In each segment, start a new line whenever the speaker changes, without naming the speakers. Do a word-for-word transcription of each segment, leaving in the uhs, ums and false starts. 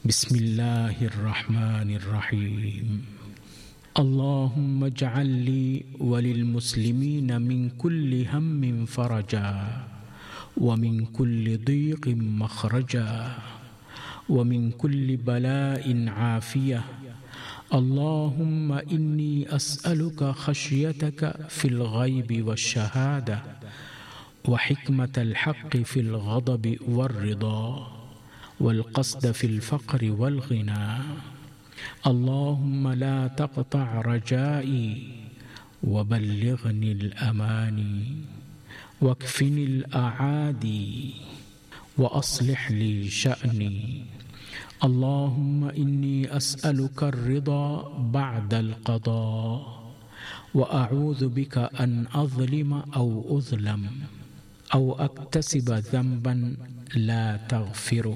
بسم الله الرحمن الرحيم. اللهم اجعل لي وللمسلمين من كل هم فرجا ومن كل ضيق مخرجا ومن كل بلاء عافية. اللهم إني أسألك خشيتك في الغيب والشهادة وحكمة الحق في الغضب والرضا والقصد في الفقر والغنى. اللهم لا تقطع رجائي وبلغني الأماني واكفني الأعادي وأصلح لي شأني. اللهم إني أسألك الرضا بعد القضاء وأعوذ بك أن أظلم أو أظلم أو أكتسب ذنبا لا تغفره.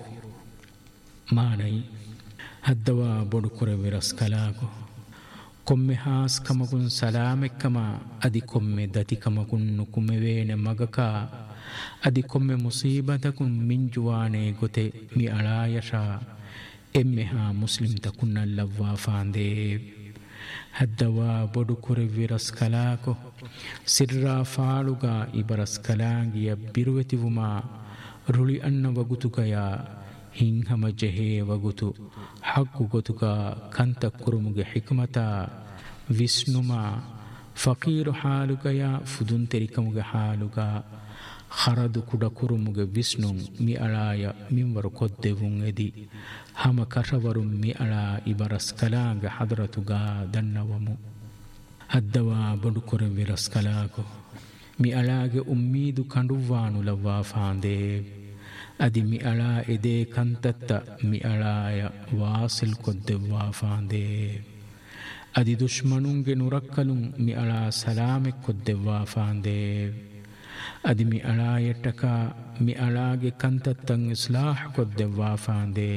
ماني هدوا بدكور برسكلاكو كم هاس كما كن سلامك كما أدي كم دتي كما كن نكم وين مغكا أدي كم مصيبتكم من جواني قتي مي على يشا إمها مسلم تكون اللوافان دي. هدوا بدكور برسكلاكو سرّا فالوغا إبرسكلاغ يبيروتي وما رولي أن وغتوكا يا ಹಿಂಹಮ ಜಹೆ ವಗುತು ಹಕ್ಕು ಗೊತುಕ ಕಂತ ಕುರುಮುಗೆ ಹಿಕ್ಮತ ವಿಷ್ಣುಮ ಫಕೀರು ಹಾಲುಗಯ ಫುದುನ್ ತೆರಿಕಮುಗೆ ಹಾಲುಗ ಖರದು ಕುಡ ಕುರುಮುಗೆ ವಿಷ್ಣು ಮಿ ಅಳಾಯ ಮಿಂವರು ಕೊದ್ದೆವುಂ ಎದಿ ಹಮ ಕರವರು ಮಿ ಅಳ ಇಬರಸ್ ಕಲಾಗ ಹದರತುಗ ದನ್ನವಮು. ಹದ್ದವ ಬಡುಕೊರೆ ವಿರಸ್ ಕಲಾಗು ಮಿ ಅಳಾಗೆ ಉಮ್ಮೀದು ಕಂಡುವಾನು ಲವ್ವಾ ಫಾಂದೆ أدي مي ألا إدي كنتت مي ألايا واصل كد وافاندي. أدي دشمنونج نركلون مي ألا سلامك كد وافاندي. أدي مي ألا يتكا مي ألاج كنتت إصلاح كد وافاندي.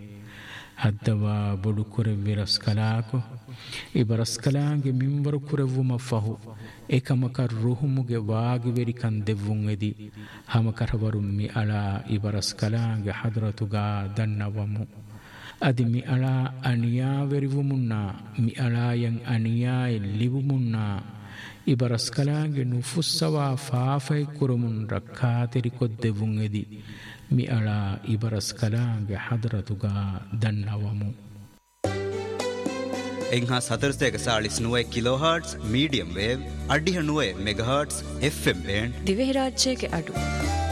هدوا بدكور برسكلاكو إبرسكلاغ منور كرو مفهو එකමක රුහුමුගේ වාගි වෙරි කන් දෙවුන් එදි හම කරවරුම් මි අලා ඉබරස් කලාගේ හදරතුගා දන්නවමු. අදි මි අලා අනියා වෙරිවුමුන්නා මි අලායන් අනියාය ලිවුමුන්නා ඉබරස් කලාගේ නුෆුස්සවා ෆාෆයි කුරුමුන් රක්කාතෙරි කොත් දෙවුන් එදි මි අලා ඉබරස් කලාගේ හදරතුගා දන්නවමු.
එංහා සතරසයක සාලිස් නුවයි කිලෝහර්ට්ස් මීඩියම් වේව් අඩිහ නුවයි මෙගහර්ට්ස් එෆ් එම් බෑන්ඩ්
දිවෙහි රාජ්‍යයක අඩු